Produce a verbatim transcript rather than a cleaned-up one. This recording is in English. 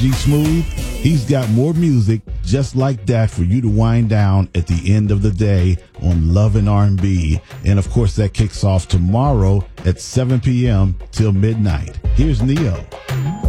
G Smooth, he's got more music just like that for you to wind down at the end of the day on Love and R and B. And of course, that kicks off tomorrow at seven p.m. till midnight. Here's Neo.